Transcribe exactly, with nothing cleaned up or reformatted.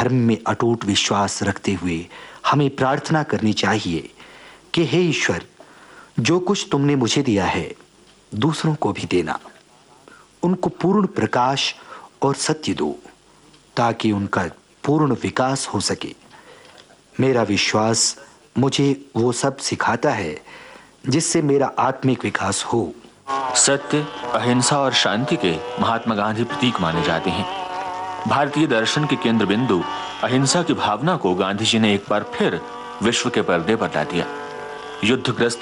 धर्म में अटूट विश्वास रखते हुए हमें प्रार्थना करनी चाहिए कि हे ईश्वर, जो कुछ तुमने मुझे दिया है दूसरों को भी देना, उनको पूर्ण प्रकाश और सत्य दो ताकि उनका पूर्ण विकास हो सके। मेरा विश्वास मुझे वो सब सिखाता है जिससे मेरा आत्मिक विकास हो। सत्य, अहिंसा और शांति के महात्मा गांधी प्रतीक माने जाते हैं। भारतीय दर्शन के केंद्र बिंदु अहिंसा की भावना को गांधी जी ने एक बार फिर विश्व के पर्दे पर ला दिया। युद्धग्रस्त